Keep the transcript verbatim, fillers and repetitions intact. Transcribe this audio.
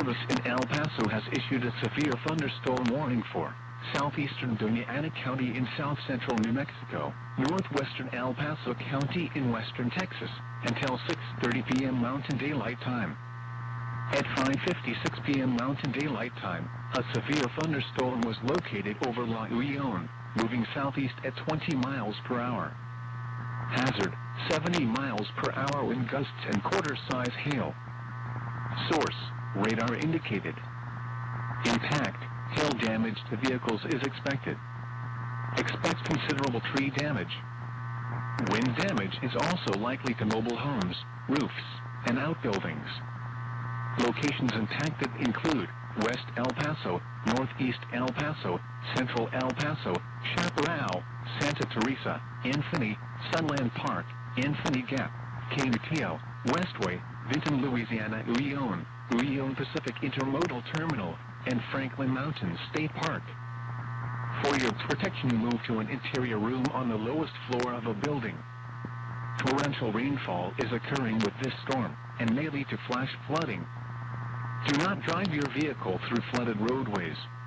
Service in El Paso has issued a severe thunderstorm warning for southeastern Doña Ana County in south-central New Mexico, northwestern El Paso County in western Texas, until six thirty p m Mountain Daylight Time. At five fifty-six p m Mountain Daylight Time, a severe thunderstorm was located over La Union, moving southeast at twenty miles per hour. Hazard, seventy miles per hour wind gusts and quarter-size hail. Source, radar indicated. Impact, hail damage to vehicles is expected. Expect considerable tree damage. Wind damage is also likely to mobile homes, roofs, and outbuildings. Locations impacted include West El Paso, Northeast El Paso, Central El Paso, Chaparral, Santa Teresa, Infinity, Sunland Park, Infinity Gap, Canutillo, Westway, Vinton, Louisiana, Union, Union Pacific Intermodal Terminal, and Franklin Mountain State Park. For your protection, you move to an interior room on the lowest floor of a building. Torrential rainfall is occurring with this storm, and may lead to flash flooding. Do not drive your vehicle through flooded roadways.